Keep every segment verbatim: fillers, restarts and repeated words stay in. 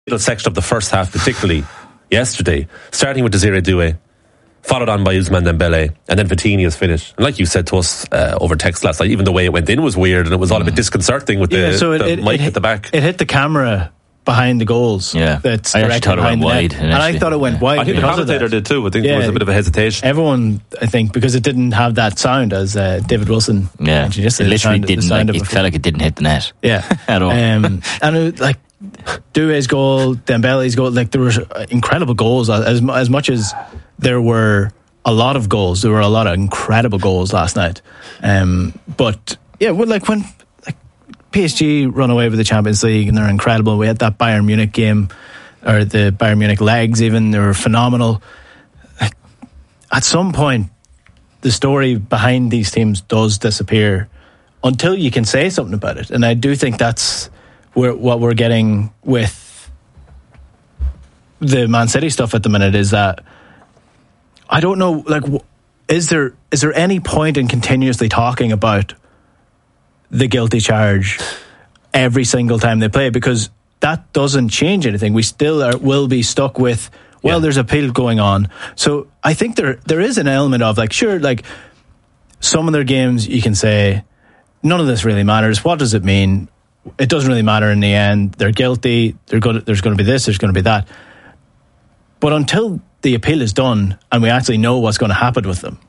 Little section of the first half, particularly yesterday, starting with Desiree Doué, followed on by Ousmane Dembele, and then Vitinha's finish. And like you said to us uh, over text last night, even the way it went in was weird, and it was all a bit disconcerting with yeah, the, so it, the it, mic it, at the back. It hit the camera behind the goals. Yeah, that's I actually thought it went wide, and I thought it went yeah. wide. I think the commentator did too. I think yeah, there was a bit of a hesitation. Everyone, I think, because it didn't have that sound as uh, David Wilson yeah. mentioned yesterday. It literally didn't. Like, it felt like it didn't hit the net. Yeah, at all. Um, and it, like Doué's goal, Dembele's goal, like there were incredible goals. As as much as there were a lot of goals, there were a lot of incredible goals last night. Um, but yeah, well, like when like P S G run away with the Champions League and they're incredible. We had that Bayern Munich game, or the Bayern Munich legs. Even they were phenomenal. Like, at some point, the story behind these teams does disappear until you can say something about it. And I do think that's where what we're getting with the Man City stuff at the minute is that I don't know, like, is there is there any point in continuously talking about the guilty charge every single time they play? Because that doesn't change anything. We still are, will be stuck with, well, yeah. there's appeal going on. So I think there there is an element of, like, sure, like, some of their games you can say, none of this really matters. What does it mean? It doesn't really matter in the end. They're guilty. They're going. There's going to be this. There's going to be that. But until the appeal is done and we actually know what's going to happen with them,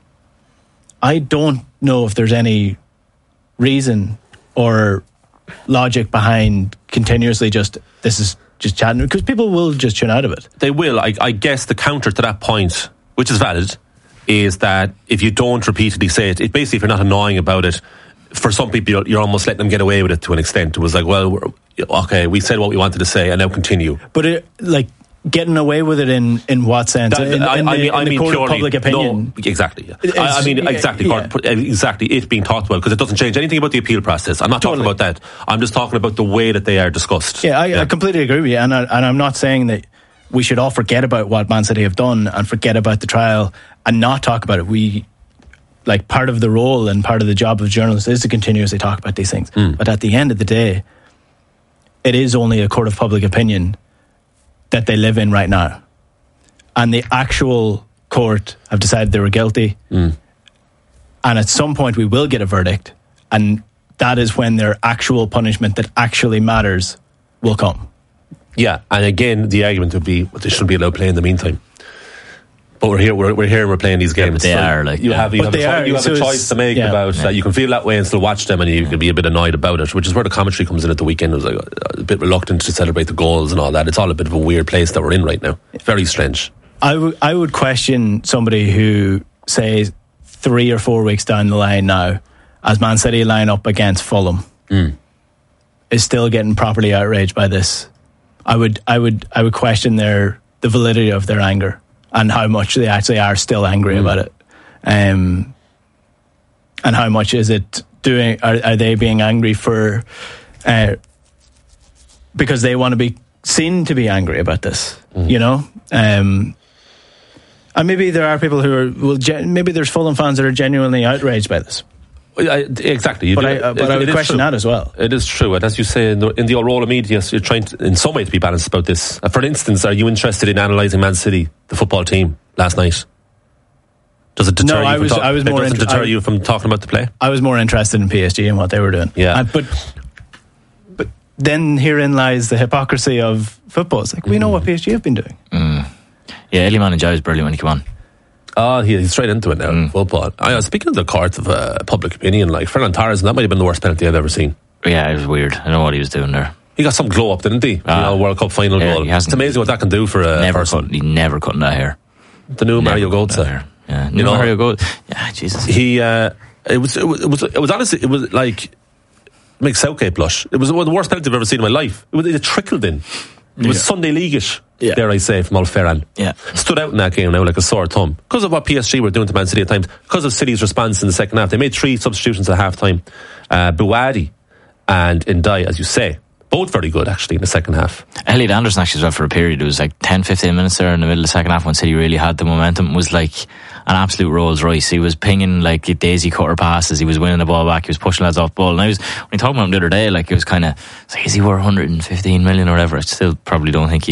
I don't know if there's any reason or logic behind continuously just this is just chatting, because people will just tune out of it. They will. I, I guess the counter to that point, which is valid, is that if you don't repeatedly say it, it basically, if you're not annoying about it, for some people, you're, you're almost letting them get away with it to an extent. It was like, well, we're, okay, we said what we wanted to say, and now continue. But it, like, getting away with it in, in what sense? That, in, I, in I the, mean, I in the mean court purely, of public opinion. No, exactly. Yeah. I, I mean, exactly, yeah. for, exactly. It being talked about, because it doesn't change anything about the appeal process. I'm not totally. talking about that. I'm just talking about the way that they are discussed. Yeah, I, yeah. I completely agree with you, and I, and I'm not saying that we should all forget about what Man City have done and forget about the trial and not talk about it. We. Like, part of the role and part of the job of journalists is to continuously talk about these things. Mm. But at the end of the day, it is only a court of public opinion that they live in right now. And the actual court have decided they were guilty. Mm. And at some point we will get a verdict. And that is when their actual punishment that actually matters will come. Yeah, and again, the argument would be, well, they shouldn't be allowed to play in the meantime. But we're here, we're, we're here and we're playing these games. Yeah, but they so are like you yeah. have, you have, a, are, you have so a choice to make yeah. about that. Uh, you can feel that way and still watch them, and you can be a bit annoyed about it, which is where the commentary comes in at the weekend. It was like a, a bit reluctant to celebrate the goals and all that. It's all a bit of a weird place that we're in right now. Very strange. I, w- I would question somebody who says three or four weeks down the line now, as Man City line up against Fulham, mm. is still getting properly outraged by this. I would I would I would question their the validity of their anger and how much they actually are still angry mm. about it, um, and how much is it doing? Are, are they being angry for uh, because they want to be seen to be angry about this? Mm. You know, um, and maybe there are people who are well, gen- maybe there's Fulham fans that are genuinely outraged by this. I, exactly, you but do, I, uh, but it, I would question true. that as well. It is true, and as you say in the, in the old role of media, you're trying to, in some way, to be balanced about this. Uh, for instance, are you interested in analysing Man City, the football team, last night? Does it deter no, you? I from was, talk- I was it more doesn't inter- deter I, you from talking about the play. I was more interested in P S G and what they were doing. Yeah, uh, but but then herein lies the hypocrisy of football. It's like we mm. know what P S G have been doing. Mm. Yeah, Iliman Ndiaye was brilliant when he came on. Oh, he, he's straight into it now. Mm. Football. I was speaking of the courts of uh, public opinion, like Fernand Torres, that might have been the worst penalty I've ever seen. Yeah, it was weird. I don't know what he was doing there. He got some glow up, didn't he? Ah. You know, World Cup final yeah, goal. It's amazing what that can do for a never person. Cut, he never cutting that hair. The new never Mario Götze. Yeah, new you know, Mario Götze. Yeah, Jesus. He, uh, it was, it was, it was, it was honestly, it was like, make Southgate blush. It was one of the worst penalties I've ever seen in my life. It was, it trickled in. It was yeah. Sunday League-ish, yeah. dare I say, from Old Ferran. Yeah. Stood out in that game now like a sore thumb. Because of what P S G were doing to Man City at times. Because of City's response in the second half. They made three substitutions at half-time. Uh, Bouadi and Ndiaye, as you say. both very good actually in the second half. Elliot Anderson actually was out for a period. It was like ten, fifteen minutes there in the middle of the second half when City really had the momentum. It was like an absolute Rolls Royce. He was pinging like daisy cutter passes. He was winning the ball back. He was pushing lads off the ball. And I was, when I talked about him the other day, like it was kind of, like, is he worth one hundred fifteen million or whatever? I still probably don't think he